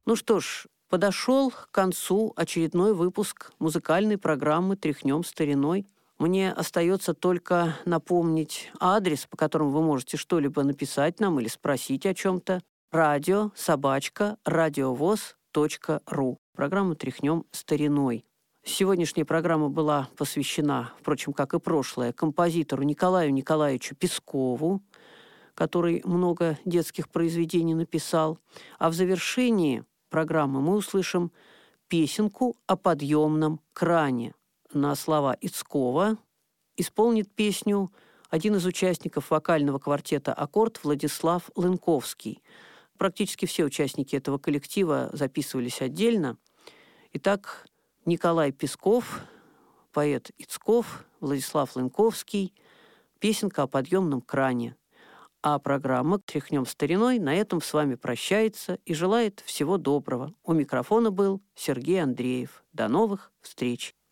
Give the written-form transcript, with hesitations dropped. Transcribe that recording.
Ну что ж, подошел к концу очередной выпуск музыкальной программы «Тряхнем стариной». Мне остается только напомнить адрес, по которому вы можете что-либо написать нам или спросить о чем-то. radio@radiovoz.ru. Программа «Тряхнем стариной». Сегодняшняя программа была посвящена, впрочем, как и прошлая, композитору Николаю Николаевичу Пескову, который много детских произведений написал. А в завершении программы мы услышим песенку о подъемном кране. На слова Ицкова исполнит песню один из участников вокального квартета «Аккорд» Владислав Лынковский. Практически все участники этого коллектива записывались отдельно. Итак, Николай Песков, поэт Ицков, Владислав Лынковский, песенка о подъемном кране. А программа «Тряхнем стариной» на этом с вами прощается и желает всего доброго. У микрофона был Сергей Андреев. До новых встреч!